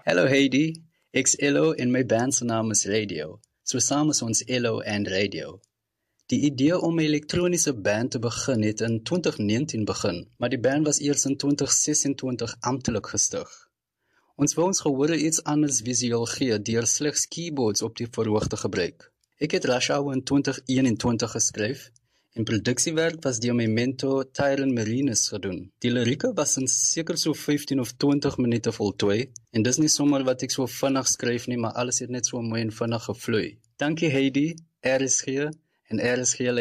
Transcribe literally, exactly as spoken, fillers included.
Hallo Heidi, ek's Elo en my band se naam is Radio. So saam is ons Elo and Radio. Die idee om 'n elektroniese band te begin het in twintig negentien begin, maar die band was eers in twintig sesentwintig amptelik gestig. Ons wou ons gehore iets anders visueel gee deur slegs keyboards op die verhoog te gebruik. Ek het Rush Hour in twintig eenentwintig geskryf en produksiewerk was deur my mentor Tyron Marinus gedoen. Die lirieke was in seker so vyftien of twintig minute voltooi en dis nie sommer wat ek so vinnig skryf nie, maar alles het net so mooi en vinnig gevloei. Dankie Heidi, R S G en R S G